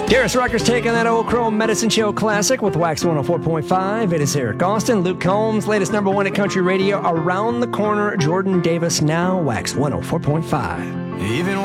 Darius Rucker's taking that Old Crow Medicine Show classic with Wax 104.5. It is Eric Austin, Luke Combs, latest number one at Country Radio. Around the corner, Jordan Davis now, Wax 104.5. Even